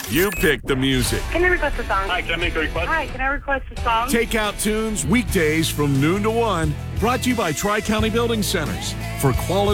You pick the music. Can I request a song? Hi, can I make a request? Hi, can I request a song? Takeout tunes weekdays from noon to 1. Brought to you by Tri-County Building Centers. For quality